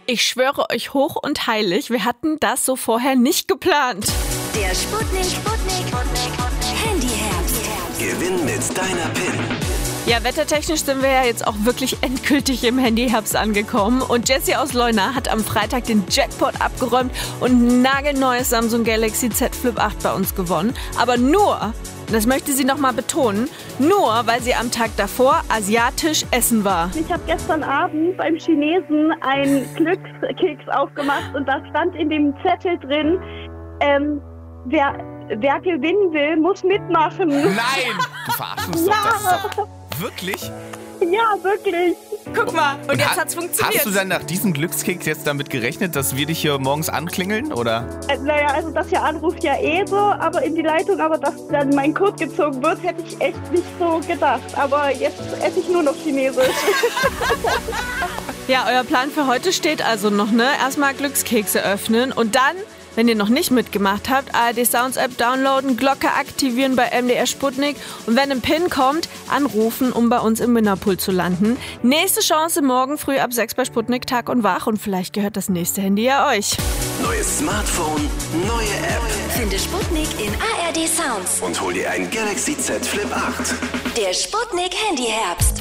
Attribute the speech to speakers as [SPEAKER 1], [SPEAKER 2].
[SPEAKER 1] Ich schwöre euch hoch und heilig, wir hatten das so vorher nicht geplant.
[SPEAKER 2] Der Sputnik Handyherbst.
[SPEAKER 3] Gewinn mit deiner PIN.
[SPEAKER 1] Ja, wettertechnisch sind wir ja jetzt auch wirklich endgültig im Handyherbst angekommen. Und Jessie aus Leuna hat am Freitag den Jackpot abgeräumt und ein nagelneues Samsung Galaxy Z Flip 8 bei uns gewonnen. Aber nur, das möchte sie nochmal betonen, nur weil sie am Tag davor asiatisch essen war.
[SPEAKER 4] Ich habe gestern Abend beim Chinesen einen Glückskeks aufgemacht und da stand in dem Zettel drin, wer gewinnen will, muss mitmachen.
[SPEAKER 5] Nein! Du verarschst uns doch. Das ist doch wirklich?
[SPEAKER 4] Ja, wirklich.
[SPEAKER 1] Guck mal, und jetzt hat's funktioniert.
[SPEAKER 5] Hast du dann nach diesem Glückskeks jetzt damit gerechnet, dass wir dich hier morgens anklingeln, oder?
[SPEAKER 4] Naja, also das hier anruft ja so, aber in die Leitung, aber dass dann mein Code gezogen wird, hätte ich echt nicht so gedacht. Aber jetzt esse ich nur noch Chinesisch.
[SPEAKER 1] Ja, euer Plan für heute steht also noch, ne? Erstmal Glückskekse öffnen und dann, wenn ihr noch nicht mitgemacht habt, ARD Sounds App downloaden, Glocke aktivieren bei MDR Sputnik und wenn ein PIN kommt, anrufen, um bei uns im Winnerpool zu landen. Nächste Chance morgen früh ab 6 bei Sputnik Tag und Wach und vielleicht gehört das nächste Handy ja euch.
[SPEAKER 3] Neues Smartphone, neue App.
[SPEAKER 2] Finde Sputnik in ARD Sounds.
[SPEAKER 3] Und hol dir ein Galaxy Z Flip 8.
[SPEAKER 2] Der Sputnik Handyherbst.